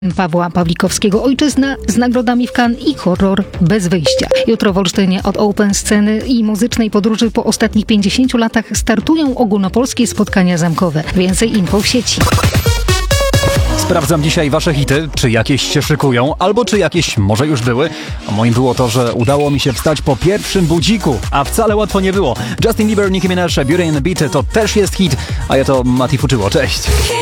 Pawła Pawlikowskiego Ojczyzna z nagrodami w Cannes i Horror bez wyjścia. Jutro w Olsztynie od Open Sceny i muzycznej podróży po ostatnich 50 latach startują ogólnopolskie spotkania zamkowe. Więcej info w sieci. Sprawdzam dzisiaj wasze hity, czy jakieś się szykują, albo czy jakieś może już były. A moim było to, że udało mi się wstać po pierwszym budziku, a wcale łatwo nie było. Justin Bieber, Nicki Minaj, Beauty and the Beat to też jest hit, a ja to Mati Fuczyło. Cześć!